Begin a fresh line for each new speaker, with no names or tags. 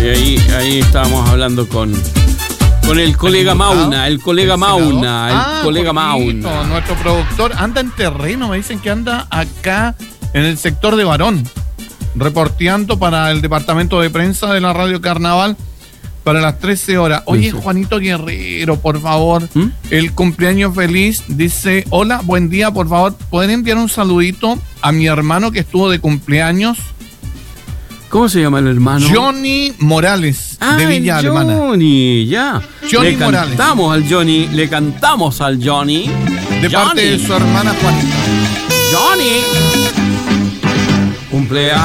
ahí estábamos hablando con el colega Mauna,
Nuestro productor anda en terreno, me dicen que anda acá en el sector de Barón, reporteando para el departamento de prensa de la Radio Carnaval para las 13 horas. Oye, Juanito Guerrero, por favor, el cumpleaños feliz, dice, hola, buen día, por favor, ¿pueden enviar un saludito a mi hermano que estuvo de cumpleaños?
¿Cómo se llama el hermano?
Johnny Morales, de Villa Alemana.
Johnny, ya.
Johnny Morales.
Le cantamos al Johnny.
De parte de su hermana Juanita.
Johnny. Cumpleaños.